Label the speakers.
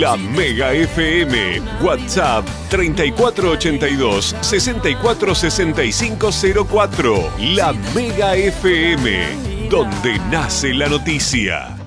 Speaker 1: La Mega FM, WhatsApp 3482-646504. La Mega FM, donde nace la noticia.